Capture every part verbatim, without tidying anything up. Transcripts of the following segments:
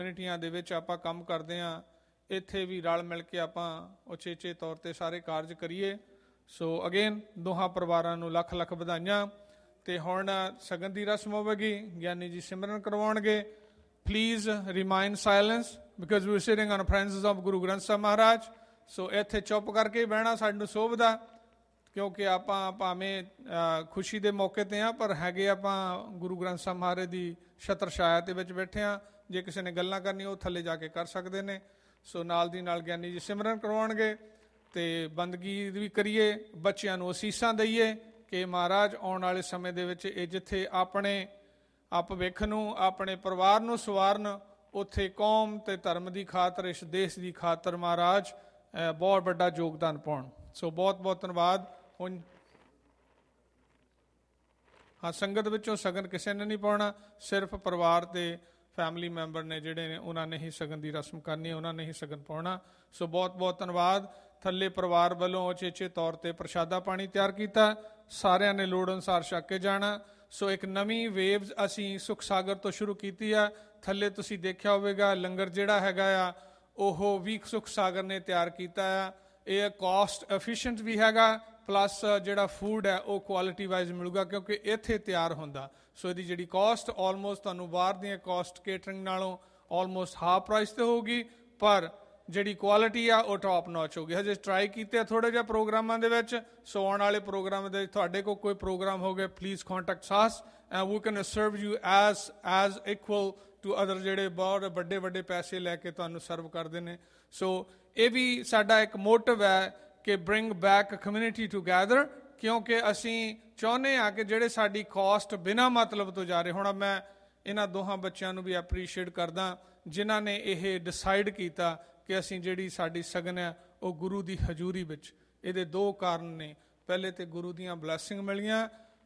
ਕਮਿਊਨਿਟੀਆਂ ਦੇ ਵਿੱਚ ਆਪਾਂ ਕੰਮ ਕਰਦੇ ਹਾਂ, ਇੱਥੇ ਵੀ ਰਲ ਮਿਲ ਕੇ ਆਪਾਂ ਉਚੇਚੇ ਤੌਰ 'ਤੇ ਸਾਰੇ ਕਾਰਜ ਕਰੀਏ। ਸੋ ਅਗੇਨ ਦੋਹਾਂ ਪਰਿਵਾਰਾਂ ਨੂੰ ਲੱਖ ਲੱਖ ਵਧਾਈਆਂ। ਅਤੇ ਹੁਣ ਸ਼ਗਨ ਦੀ ਰਸਮ ਹੋਵੇਗੀ, ਗਿਆਨੀ ਜੀ ਸਿਮਰਨ ਕਰਵਾਉਣਗੇ। Please ਰਿਮਾਈਨ silence because we sitting on presence of Guru Granth Sahib ਮਹਾਰਾਜ। ਸੋ ਇੱਥੇ ਚੁੱਪ ਕਰਕੇ ਬਹਿਣਾ ਸਾਨੂੰ ਸ਼ੋਭਦਾ, ਕਿਉਂਕਿ ਆਪਾਂ ਭਾਵੇਂ ਖੁਸ਼ੀ ਦੇ ਮੌਕੇ 'ਤੇ ਹਾਂ, ਪਰ ਹੈਗੇ ਆਪਾਂ ਗੁਰੂ ਗ੍ਰੰਥ ਸਾਹਿਬ ਮਹਾਰਾਜ ਦੀ ਛਤਰ ਛਾਇਆ ਦੇ ਵਿੱਚ ਬੈਠੇ ਹਾਂ। ਜੇ ਕਿਸੇ ਨੇ ਗੱਲਾਂ ਕਰਨੀਆਂ ਉਹ ਥੱਲੇ ਜਾ ਕੇ ਕਰ ਸਕਦੇ ਨੇ। ਸੋ ਨਾਲ ਦੀ ਨਾਲ ਗਿਆਨੀ ਜੀ ਸਿਮਰਨ ਕਰਵਾਉਣਗੇ ਅਤੇ ਬੰਦਗੀ ਵੀ ਕਰੀਏ, ਬੱਚਿਆਂ ਨੂੰ ਅਸੀਸਾਂ ਦਈਏ ਕਿ ਮਹਾਰਾਜ ਆਉਣ ਵਾਲੇ ਸਮੇਂ ਦੇ ਵਿੱਚ ਇਹ ਜਿੱਥੇ ਆਪਣੇ ਆ ਭਵਿੱਖ ਨੂੰ, ਆਪਣੇ ਪਰਿਵਾਰ ਨੂੰ ਸਵਾਰਨ, ਉੱਥੇ ਕੌਮ ਅਤੇ ਧਰਮ ਦੀ ਖਾਤਰ, ਇਸ ਦੇਸ਼ ਦੀ ਖਾਤਰ ਮਹਾਰਾਜ ਬਹੁਤ ਵੱਡਾ ਯੋਗਦਾਨ ਪਾਉਣ। ਸੋ ਬਹੁਤ ਬਹੁਤ ਧੰਨਵਾਦ। ਹੁਣ ਹਾਂ, ਸੰਗਤ ਵਿੱਚੋਂ ਸ਼ਗਨ ਕਿਸੇ ਨੇ ਨਹੀਂ ਪਾਉਣਾ, ਸਿਰਫ ਪਰਿਵਾਰ ਅਤੇ ਫੈਮਿਲੀ ਮੈਂਬਰ ਨੇ ਜਿਹੜੇ ਨੇ ਉਹਨਾਂ ਨੇ ਹੀ ਸ਼ਗਨ ਦੀ ਰਸਮ ਕਰਨੀ, ਉਹਨਾਂ ਨੇ ਹੀ ਸ਼ਗਨ ਪਾਉਣਾ। ਸੋ ਬਹੁਤ ਬਹੁਤ ਧੰਨਵਾਦ। ਥੱਲੇ ਪਰਿਵਾਰ ਵੱਲੋਂ ਉਚੇਚੇ ਤੌਰ 'ਤੇ ਪ੍ਰਸ਼ਾਦਾ ਪਾਣੀ ਤਿਆਰ ਕੀਤਾ, ਸਾਰਿਆਂ ਨੇ ਲੋੜ ਅਨੁਸਾਰ ਛਕ ਕੇ ਜਾਣਾ। ਸੋ ਇੱਕ ਨਵੀਂ ਵੇਵਜ਼ ਅਸੀਂ ਸੁਖ ਸਾਗਰ ਤੋਂ ਸ਼ੁਰੂ ਕੀਤੀ ਆ। ਥੱਲੇ ਤੁਸੀਂ ਦੇਖਿਆ ਹੋਵੇਗਾ ਲੰਗਰ ਜਿਹੜਾ ਹੈਗਾ ਆ ਉਹ ਵੀ ਸੁਖ ਸਾਗਰ ਨੇ ਤਿਆਰ ਕੀਤਾ ਆ। ਇਹ ਕੋਸਟ ਐਫੀਸ਼ੀਐਂਟ ਵੀ ਹੈਗਾ, ਪਲੱਸ ਜਿਹੜਾ ਫੂਡ ਹੈ ਉਹ ਕੁਆਲਿਟੀ ਵਾਈਜ਼ ਮਿਲੂਗਾ ਕਿਉਂਕਿ ਇੱਥੇ ਤਿਆਰ ਹੁੰਦਾ। ਸੋ ਇਹਦੀ ਜਿਹੜੀ ਕੋਸਟ ਆਲਮੋਸਟ ਤੁਹਾਨੂੰ ਬਾਹਰ ਦੀਆਂ ਕੋਸਟ ਕੇਟਰਿੰਗ ਨਾਲੋਂ ਆਲਮੋਸਟ ਹਾਫ ਪ੍ਰਾਈਸ 'ਤੇ ਹੋਊਗੀ, ਪਰ ਜਿਹੜੀ ਕੁਆਲਿਟੀ ਆ ਉਹ ਟੌਪ ਨੌਚ ਹੋਊਗੀ। ਹਜੇ ਟਰਾਈ ਕੀਤੇ ਆ ਥੋੜ੍ਹੇ ਜਿਹੇ ਪ੍ਰੋਗਰਾਮਾਂ ਦੇ ਵਿੱਚ। ਸੋ ਆਉਣ ਵਾਲੇ ਪ੍ਰੋਗਰਾਮ ਦੇ ਵਿੱਚ ਤੁਹਾਡੇ ਕੋਲ ਕੋਈ ਪ੍ਰੋਗਰਾਮ ਹੋ ਗਏ, please contact sauce and we can serve you as as equal to other ਜਿਹੜੇ ਬਹੁਤ ਵੱਡੇ ਵੱਡੇ ਪੈਸੇ ਲੈ ਕੇ ਤੁਹਾਨੂੰ ਸਰਵ ਕਰਦੇ ਨੇ। ਸੋ ਇਹ ਵੀ ਸਾਡਾ ਇੱਕ ਮੋਟਿਵ ਹੈ ਕਿ ਬ੍ਰਿੰਗ ਬੈਕ ਕਮਿਊਨਿਟੀ ਟੂਗੈਦਰ, ਕਿਉਂਕਿ ਅਸੀਂ ਚਾਹੁੰਦੇ ਹਾਂ ਕਿ ਜਿਹੜੇ ਸਾਡੀ ਕੋਸਟ ਬਿਨਾਂ ਮਤਲਬ ਤੋਂ ਜਾ ਰਹੇ। ਹੁਣ ਮੈਂ ਇਹਨਾਂ ਦੋਹਾਂ ਬੱਚਿਆਂ ਨੂੰ ਵੀ ਐਪਰੀਸ਼ੀਏਟ ਕਰਦਾ ਜਿਨ੍ਹਾਂ ਨੇ ਇਹ ਡਿਸਾਈਡ ਕੀਤਾ ਕਿ ਅਸੀਂ ਜਿਹੜੀ ਸਾਡੀ ਸ਼ਗਨ ਹੈ ਉਹ ਗੁਰੂ ਦੀ ਹਜ਼ੂਰੀ ਵਿੱਚ। ਇਹਦੇ ਦੋ ਕਾਰਨ ਨੇ। ਪਹਿਲੇ ਤਾਂ ਗੁਰੂ ਦੀਆਂ ਬਲੈਸਿੰਗ ਮਿਲੀਆਂ,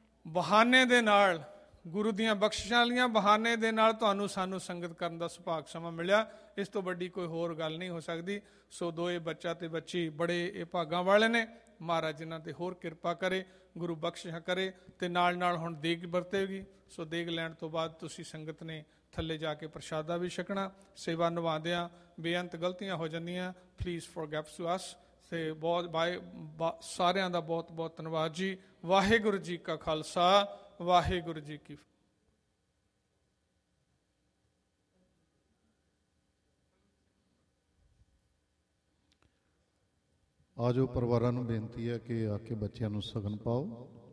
ਬਹਾਨੇ ਦੇ ਨਾਲ ਗੁਰੂ ਦੀਆਂ ਬਖਸ਼ਿਸ਼ਾਂ ਵਾਲੀਆਂ ਬਹਾਨੇ ਦੇ ਨਾਲ ਤੁਹਾਨੂੰ ਸਾਨੂੰ ਸੰਗਤ ਕਰਨ ਦਾ ਸੁਭਾਗ ਸਮਾਂ ਮਿਲਿਆ। ਇਸ ਤੋਂ ਵੱਡੀ ਕੋਈ ਹੋਰ ਗੱਲ ਨਹੀਂ ਹੋ ਸਕਦੀ। ਸੋ ਦੋਏ ਬੱਚਾ ਅਤੇ ਬੱਚੀ ਬੜੇ ਇਹ ਭਾਗਾਂ ਵਾਲੇ ਨੇ। ਮਹਾਰਾਜ ਇਹਨਾਂ 'ਤੇ ਹੋਰ ਕਿਰਪਾ ਕਰੇ, ਗੁਰੂ ਬਖਸ਼ਿਸ਼ ਕਰੇ। ਅਤੇ ਨਾਲ ਨਾਲ ਹੁਣ ਦੇਗ ਵਰਤੇਗੀ। ਸੋ ਦੇਗ ਲੈਣ ਤੋਂ ਬਾਅਦ ਤੁਸੀਂ ਸੰਗਤ ਨੇ ਥੱਲੇ ਜਾ ਕੇ ਪ੍ਰਸ਼ਾਦਾ ਵੀ ਛਕਣਾ। ਸੇਵਾ ਨਿਭਾਉਂਦਿਆਂ ਬੇਅੰਤ ਗਲਤੀਆਂ ਹੋ ਜਾਂਦੀਆਂ, ਪਲੀਜ਼ ਫੋਰਗਿਵ ਟੂ ਅਸ। ਅਤੇ ਬਹੁਤ ਬਾਏ ਸਾਰਿਆਂ ਦਾ ਬਹੁਤ ਬਹੁਤ ਧੰਨਵਾਦ ਜੀ। ਵਾਹਿਗੁਰੂ ਜੀ ਕਾ ਖਾਲਸਾ, ਵਾਹਿਗੁਰੂ ਜੀ ਕੀ ਫਤਿਹ। ਆ ਜੋ ਪਰਿਵਾਰਾਂ ਨੂੰ ਬੇਨਤੀ ਹੈ ਕਿ ਆ ਕੇ ਬੱਚਿਆਂ ਨੂੰ ਸ਼ਗਨ ਪਾਓ।